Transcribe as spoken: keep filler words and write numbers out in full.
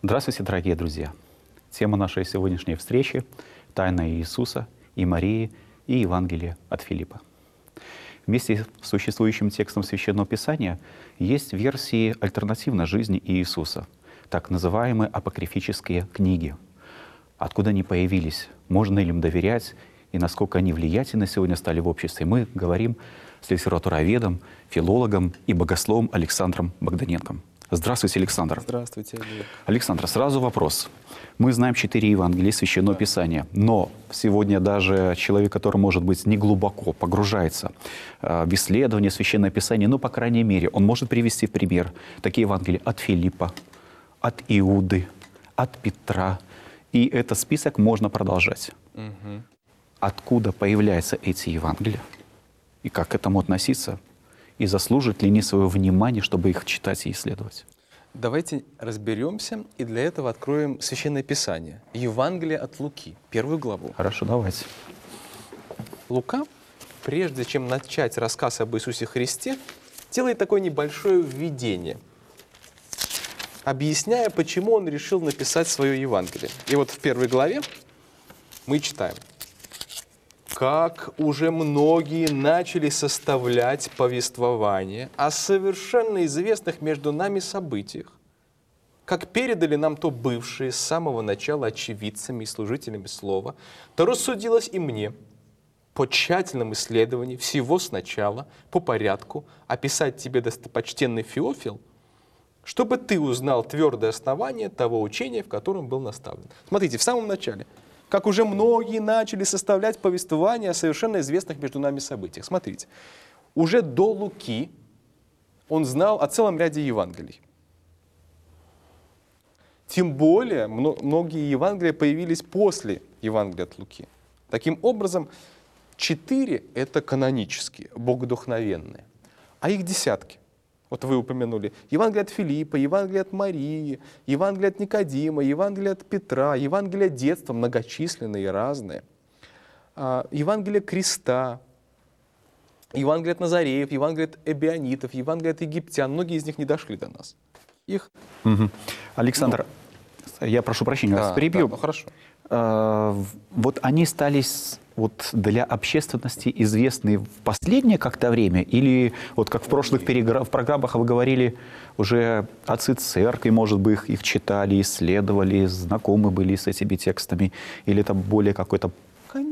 Здравствуйте, дорогие друзья! Тема нашей сегодняшней встречи — «Тайна Иисуса и Марии и Евангелие от Филиппа». Вместе с существующим текстом Священного Писания есть версии альтернативной жизни Иисуса, так называемые апокрифические книги. Откуда они появились, можно ли им доверять и насколько они влиятельны сегодня стали в обществе, мы говорим с литературоведом, филологом и богословом Александром Богданенком. Здравствуйте, Александр. Здравствуйте, Олег. Александр, сразу вопрос. Мы знаем четыре Евангелия Священного да. Писания, но сегодня даже человек, который, может быть, не глубоко погружается в исследование Священного Писания, ну, по крайней мере, он может привести в пример такие Евангелия от Филиппа, от Иуды, от Петра. И этот список можно продолжать. Угу. Откуда появляются эти Евангелия? И как к этому относиться? И заслужат ли они своего внимания, чтобы их читать и исследовать? Давайте разберемся, и для этого откроем Священное Писание. Евангелие от Луки, первую главу. Хорошо, давайте. Лука, прежде чем начать рассказ об Иисусе Христе, делает такое небольшое введение, объясняя, почему он решил написать свое Евангелие. И вот в первой главе мы читаем: «Как уже многие начали составлять повествование о совершенно известных между нами событиях, как передали нам то бывшие с самого начала очевидцами и служителями слова, то рассудилось и мне по тщательном исследовании всего сначала, по порядку, описать тебе, достопочтенный Феофил, чтобы ты узнал твердое основание того учения, в котором был наставлен». Смотрите, в самом начале. Как уже многие начали составлять повествование о совершенно известных между нами событиях. Смотрите, уже до Луки он знал о целом ряде Евангелий. Тем более, многие Евангелия появились после Евангелия от Луки. Таким образом, четыре — это канонические, богодухновенные, а их десятки. Вот вы упомянули Евангелие от Филиппа, Евангелие от Марии, Евангелие от Никодима, Евангелие от Петра, Евангелие детства, многочисленные и разные, Евангелие креста, Евангелие от Назареев, Евангелие от Эбионитов, Евангелие от египтян. Многие из них не дошли до нас. Их... Угу. Александр, ну, я прошу прощения, вас да, перебью. Да, ну хорошо. А, вот они стали вот для общественности известны в последнее как-то время? Или вот как в прошлых перегра... в программах вы говорили, уже отцы церкви, может быть, их, их читали, исследовали, знакомы были с этими текстами? Или это более какой-то